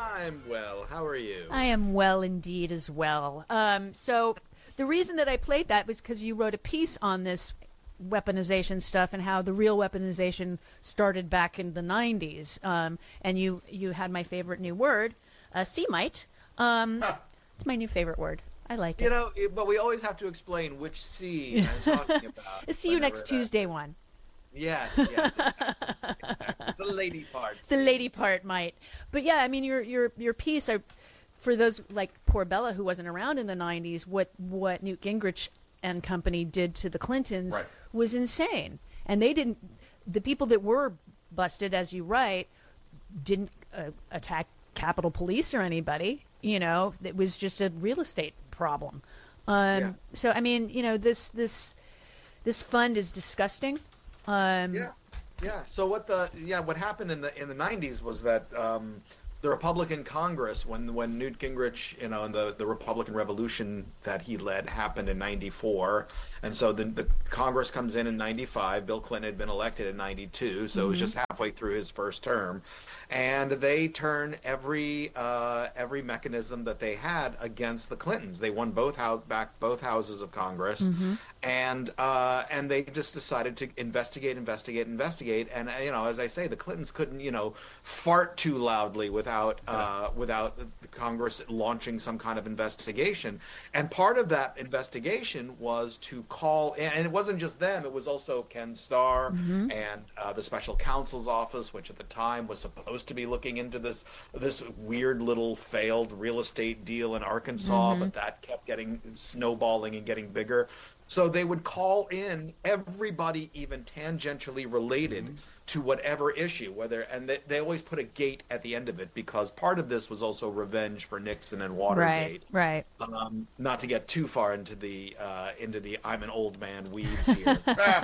I'm well. How are you? I am well indeed as well. So the reason that I played that was because you wrote a piece on this weaponization stuff and how the real weaponization started back in the 90s. And you had my favorite new word, Semite. It's my new favorite word. I like it. But we always have to explain which C I'm talking about. See you next Tuesday one. Yes. Exactly. The lady part. The lady part might. But yeah, I mean, your piece, for those like poor Bella who wasn't around in the 90s, what Newt Gingrich and company did to the Clintons was insane. And the people that were busted, as you write, didn't attack Capitol Police or anybody. It was just a real estate problem. So I mean, this fund is disgusting. Yeah. So what happened in the 90s was that the Republican Congress, when Newt Gingrich, and the Republican Revolution that he led happened in 94, and so the Congress comes in 95. Bill Clinton had been elected in 92, so it was just halfway through his first term, and they turn every mechanism that they had against the Clintons. They won both houses of Congress, and they just decided to investigate, and as I say, the Clintons couldn't fart too loudly without the Congress launching some kind of investigation. And part of that investigation was to call, and it wasn't just them, it was also Ken Starr and the special counsel's office, which at the time was supposed to be looking into this weird little failed real estate deal in Arkansas, but that kept getting snowballing and getting bigger. So they would call in everybody even tangentially related to whatever issue, and they always put a gate at the end of it, because part of this was also revenge for Nixon and Watergate. Right. Not to get too far into the I'm an old man weeds here.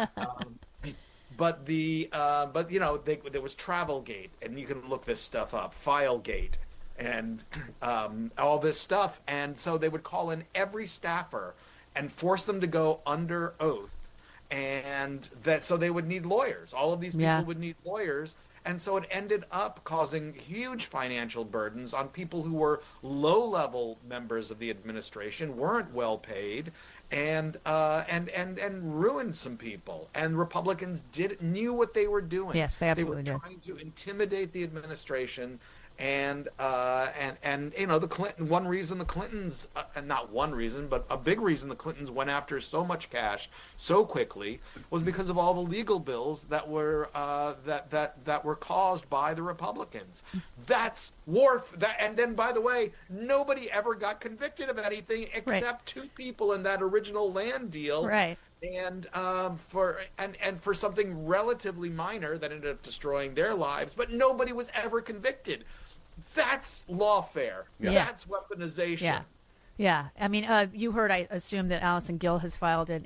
But there was Travelgate, and you can look this stuff up, Filegate, and all this stuff, and so they would call in every staffer and force them to go under oath, and so they would need lawyers. All of these people would need lawyers, and so it ended up causing huge financial burdens on people who were low-level members of the administration, weren't well paid, and ruined some people. And Republicans knew what they were doing. Yes, they absolutely did. They were trying to intimidate the administration. And the Clinton, one reason the Clintons, not one reason, but a big reason the Clintons went after so much cash so quickly was because of all the legal bills that were that were caused by the Republicans. That's war. And then, by the way, nobody ever got convicted of anything except two people in that original land deal. Right. And for something relatively minor that ended up destroying their lives, but nobody was ever convicted. That's lawfare. Yeah. That's weaponization. Yeah. I mean, you heard, I assume, that Allison Gill has filed an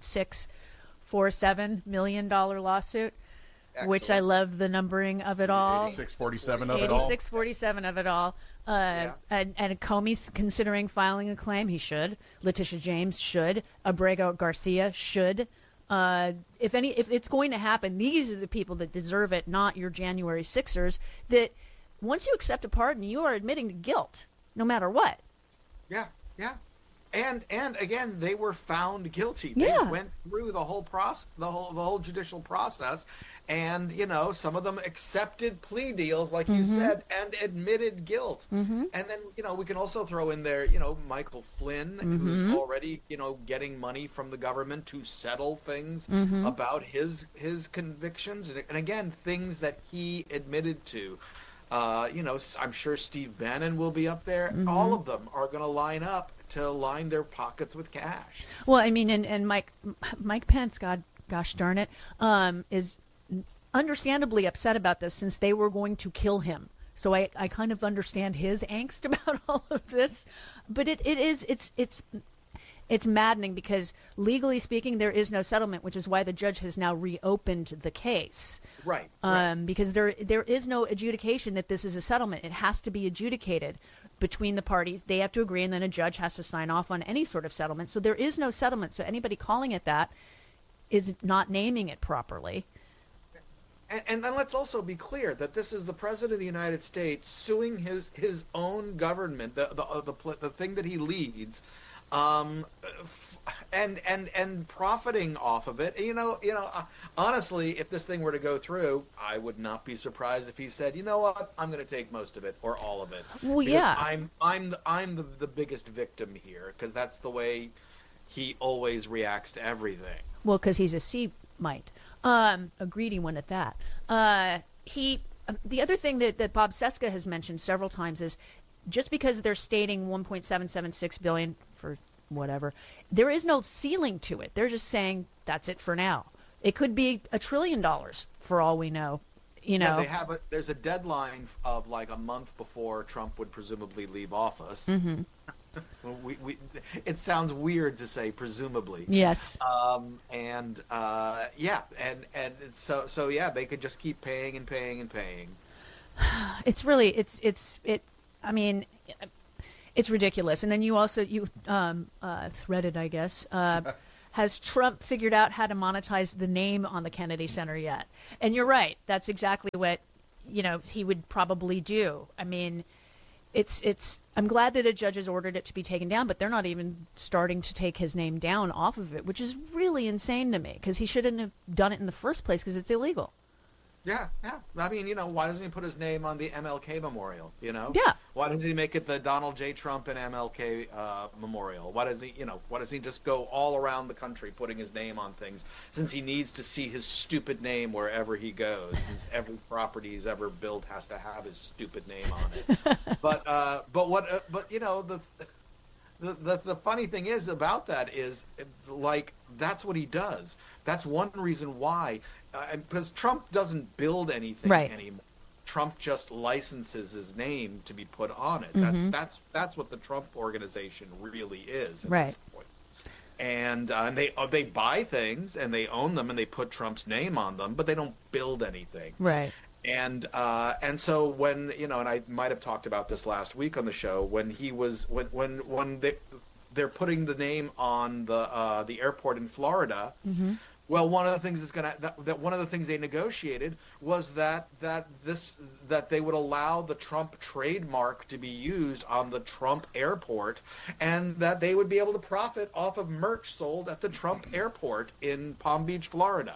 $8.647 million lawsuit. Excellent. Which I love the numbering of it all. 8647 of it all. 8647 of it all. And Comey's considering filing a claim. He should. Letitia James should. Abrego Garcia should. If it's going to happen, these are the people that deserve it, not your January Sixers. That once you accept a pardon, you are admitting to guilt, no matter what. Yeah. And again, they were found guilty. They went through the whole process, the whole judicial process, and some of them accepted plea deals, like you said, and admitted guilt. And then we can also throw in there Michael Flynn, who's already getting money from the government to settle things about his convictions, and again, things that he admitted to. I'm sure Steve Bannon will be up there. All of them are going to line up to line their pockets with cash. Well, I mean, and Mike Pence, gosh darn it, is understandably upset about this, since they were going to kill him. So I kind of understand his angst about all of this, but it's maddening, because legally speaking, there is no settlement, which is why the judge has now reopened the case. Right. Because there is no adjudication that this is a settlement. It has to be adjudicated between the parties. They have to agree, and then a judge has to sign off on any sort of settlement. So there is no settlement. So anybody calling it that is not naming it properly. and then let's also be clear that this is the president of the United States suing his own government, the thing that he leads, and profiting off of it. Honestly, if this thing were to go through, I would not be surprised if he said, "You know what? I'm going to take most of it or all of it." Well, because yeah, I'm the biggest victim here because that's the way he always reacts to everything. well, because he's a Semite, a greedy one at that. The other thing that Bob Cesca has mentioned several times is just because they're stating 1.776 billion for whatever, there is no ceiling to it. They're just saying that's it for now. It could be $1 trillion for all we know. Yeah, there's a deadline of like a month before Trump would presumably leave office. Mm-hmm. It sounds weird to say presumably. Yes. And so they could just keep paying and paying and paying. It's really I mean, it's ridiculous. And then you threaded, I guess. Has Trump figured out how to monetize the name on the Kennedy Center yet? And you're right. That's exactly what he would probably do. I mean, I'm glad that a judge has ordered it to be taken down, but they're not even starting to take his name down off of it, which is really insane to me because he shouldn't have done it in the first place because it's illegal. Yeah. I mean, why doesn't he put his name on the MLK Memorial? Yeah. Why doesn't he make it the Donald J. Trump and MLK Memorial? Why does he just go all around the country putting his name on things? Since he needs to see his stupid name wherever he goes, since every property he's ever built has to have his stupid name on it. The funny thing is about that is like that's what he does. That's one reason why, because Trump doesn't build anything anymore. Trump just licenses his name to be put on it. Mm-hmm. That's what the Trump organization really is at right. this point. And they buy things and they own them and they put Trump's name on them, but they don't build anything. Right. And so when and I might have talked about this last week on the show when they're putting the name on the airport in Florida. Mm-hmm. Well, one of the things they negotiated was that they would allow the Trump trademark to be used on the Trump airport, and that they would be able to profit off of merch sold at the Trump airport in Palm Beach, Florida.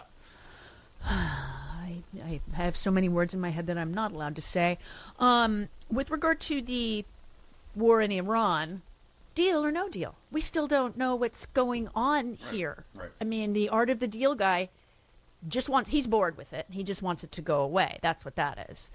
I have so many words in my head that I'm not allowed to say. With regard to the war in Iran, deal or no deal? We still don't know what's going on here. Right. I mean, the art of the deal guy he's bored with it. He just wants it to go away. That's what that is.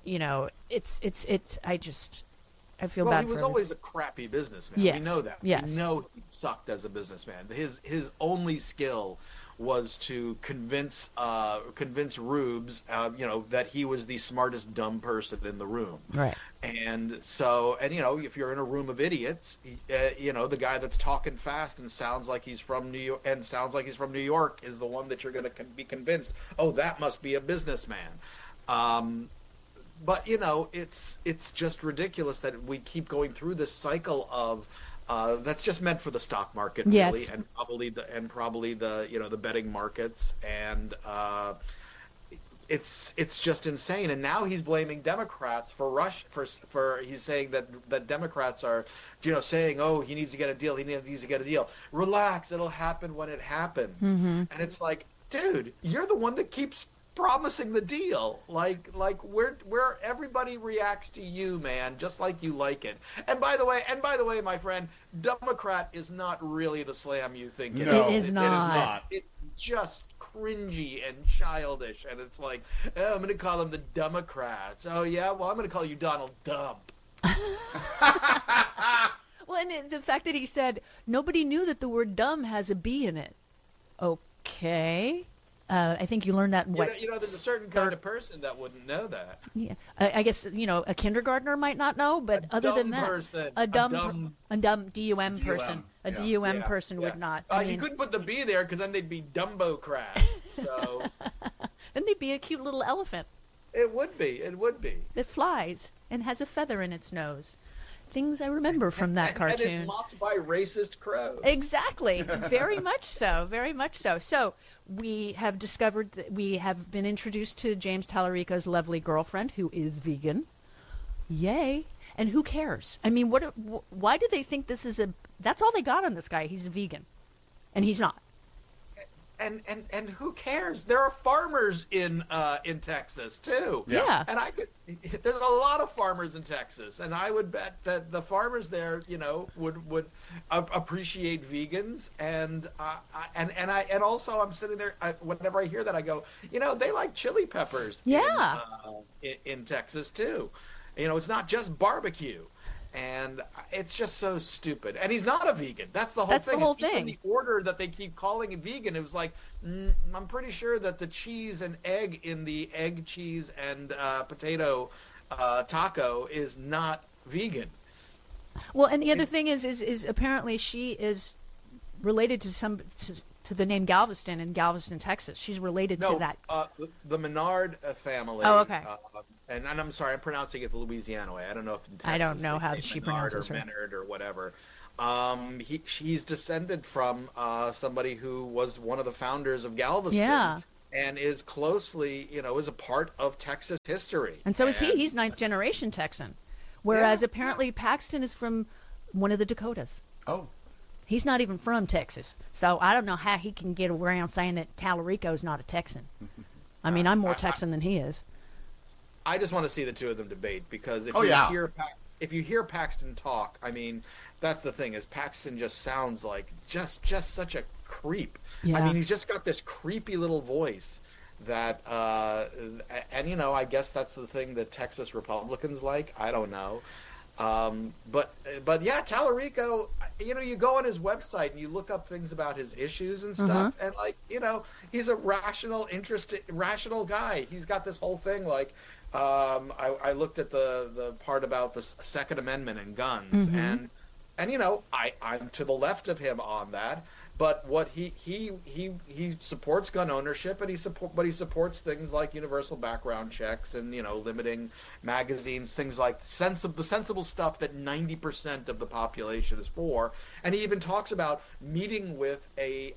I feel bad for him. He was always a crappy businessman. Yes. We know that. Yes. We know he sucked as a businessman. His only skill was to convince Rubes, that he was the smartest dumb person in the room. Right. And so, if you're in a room of idiots, the guy that's talking fast and sounds like he's from New York is the one that you're going to be convinced. Oh, that must be a businessman. But it's just ridiculous that we keep going through this cycle of. That's just meant for the stock market, really, yes. and probably the betting markets, and it's just insane. And now he's blaming Democrats for Russia for he's saying that Democrats are saying, oh, he needs to get a deal, relax, it'll happen when it happens. Mm-hmm. And it's like, dude, you're the one that keeps promising the deal, like where everybody reacts to you, man, just like you like it. And by the way, my friend, Democrat is not really the slam you think it is. It is not. It is not. It's just cringy and childish, and it's like, oh, I'm going to call them the Democrats. Oh yeah, well, I'm going to call you Donald Dump. Well, and the fact that he said nobody knew that the word dumb has a B in it. Okay. I think you learned that in what? There's a certain kind of person that wouldn't know that. Yeah, I guess a kindergartner might not know, but other than that, a dumb DUM person, a DUM person would not. You couldn't put the B there because then they'd be Dumbocrats. So then they'd be a cute little elephant. It would be. That flies and has a feather in its nose. things I remember from that cartoon. And is mocked by racist crows. Exactly. Very much so. Very much so. So we have discovered that we have been introduced to James Tallarico's lovely girlfriend, who is vegan. Yay. And who cares? I mean, why do they think this is that's all they got on this guy. He's a vegan. And he's not. And who cares? There are farmers in Texas too. Yeah. And there's a lot of farmers in Texas, and I would bet that the farmers there, would appreciate vegans, and also I'm sitting there. Whenever I hear that, I go, they like chili peppers. Yeah. In Texas too. It's not just barbecue. And it's just so stupid. And he's not a vegan. That's the whole thing. The whole thing. The order that they keep calling it vegan, it was like, I'm pretty sure that the cheese and egg in the egg, cheese, and potato taco is not vegan. Well, and the other thing is apparently she is related to the name Galveston in Galveston, Texas. She's related to that. The Menard family. Oh, okay. And I'm sorry, I'm pronouncing it the Louisiana way. I don't know if in Texas I don't know how she pronounces her. Menard or whatever. She's descended from somebody who was one of the founders of Galveston. Yeah. And is closely, is a part of Texas history. And so is he. He's ninth generation Texan. Whereas apparently Paxton is from one of the Dakotas. Oh. He's not even from Texas. So I don't know how he can get around saying that Tallarico is not a Texan. I mean, I'm more Texan than he is. I just want to see the two of them debate, because if you hear Paxton talk, I mean, that's the thing, is Paxton just sounds like just such a creep. Yeah. I mean, he's just got this creepy little voice that and I guess that's the thing that Texas Republicans like. I don't know. But yeah, Tallarico, you go on his website and you look up things about his issues and stuff, and he's a rational guy. He's got this whole thing like, I looked at the part about the Second Amendment and guns, and I'm to the left of him on that. But what he supports gun ownership, and he supports things like universal background checks and limiting magazines, things like the sensible stuff that 90% of the population is for. And he even talks about meeting with a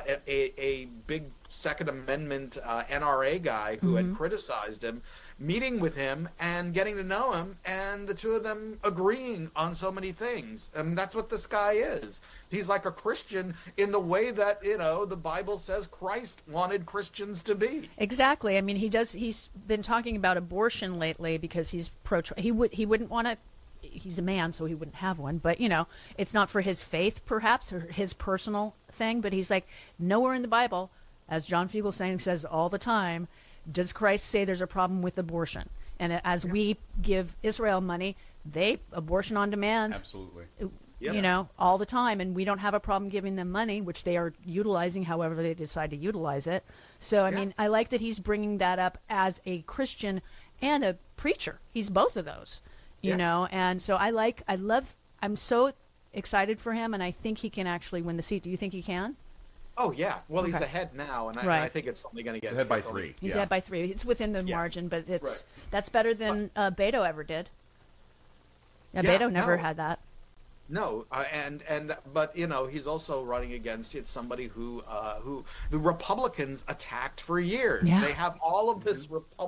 big Second Amendment NRA guy who had criticized him, meeting with him and getting to know him, and the two of them agreeing on so many things. And that's what this guy is. He's like a Christian in the way that, the Bible says Christ wanted Christians to be. Exactly. I mean, he's been talking about abortion lately because he's he wouldn't want to. He's a man, so he wouldn't have one. But, it's not for his faith, perhaps, or his personal thing. But he's like, nowhere in the Bible, as John Fugelsang says all the time, does Christ say there's a problem with abortion. And as we give Israel money, abortion on demand. Absolutely. All the time. And we don't have a problem giving them money, which they are utilizing however they decide to utilize it. So, I mean, I like that he's bringing that up as a Christian and a preacher. He's both of those, you know. And so I'm so excited for him, and I think he can actually win the seat. Do you think he can? Oh, yeah. Well, he's ahead now, and I think it's only going to get... He's ahead by 3. He's ahead by 3. It's within the margin, but that's better than Beto ever did. Yeah, Beto never had that. No, but he's also running against somebody who the Republicans attacked for years. Yeah. They have all of this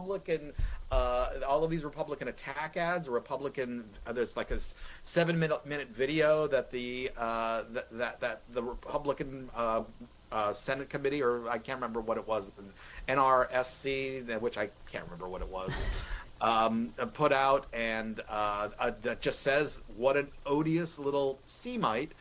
all of these Republican attack ads. There's like a 7-minute video that the Republican Senate committee, or I can't remember what it was, the NRSC, which I can't remember what it was. Put out, and that just says what an odious little Semite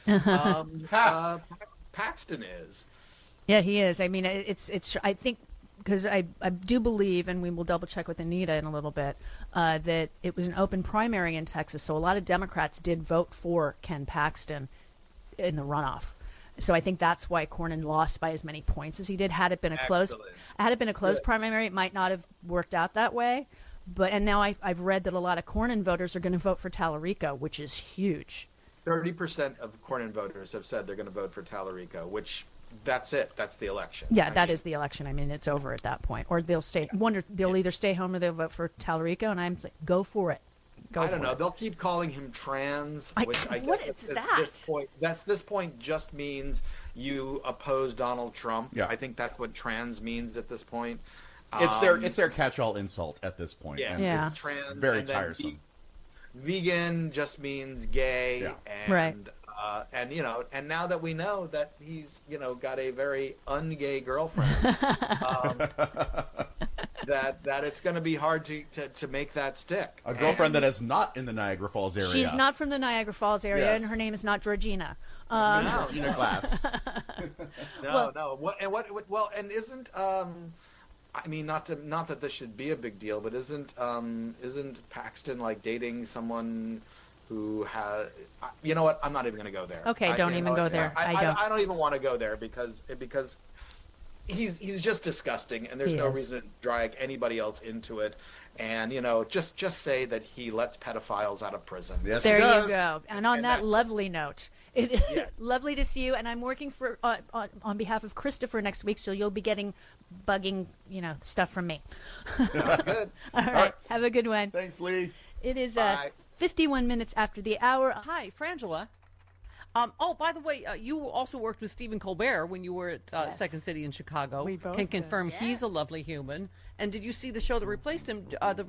Paxton is. Yeah, he is. I mean, it's. I think because I do believe, and we will double check with Anita in a little bit, that it was an open primary in Texas, so a lot of Democrats did vote for Ken Paxton in the runoff. So I think that's why Cornyn lost by as many points as he did. Had it been a close primary, it might not have worked out that way. And now I've read that a lot of Cornyn voters are going to vote for Tallarico, which is huge. 30% of Cornyn voters have said they're going to vote for Tallarico, which that's it. That's the election. Yeah, that is the election. I mean, it's over at that point. Or they'll stay. They'll either stay home or they'll vote for Tallarico, and I'm like, go for it. Go I don't for know. it. They'll keep calling him trans, which I guess what is that? this point just means you oppose Donald Trump. Yeah. I think that's what trans means at this point. It's their catch-all insult at this point. Yeah, and Yeah. it's trans, very and then tiresome. Vegan just means gay, Yeah. and Right. And and now that we know that he's got a very ungay girlfriend, that it's going to be hard to make that stick. A girlfriend that is not in the Niagara Falls area. She's not from the Niagara Falls area, Yes. and her name is not Georgina. No. Gina Glass. No. And isn't I mean, not that this should be a big deal, but isn't Paxton like dating someone who has? You know what? I'm not even going to go there. Okay, don't even go there. I don't even want to go there because he's just disgusting, and there's He no is. reason to drag anybody else into it. And just say that he lets pedophiles out of prison. Yes, There he does. you go. And on And that that's- lovely note, it is Yeah. lovely to see you. And I'm working for on behalf of Christopher next week, so you'll be getting bugging stuff from me. Good. All right. Have a good one. Thanks, Lee. It is Bye. 51 minutes after the hour. Hi, Frangela. By the way, you also worked with Stephen Colbert when you were at Second City in Chicago. We both Can did. confirm he's a lovely human. And did you see the show that replaced him? The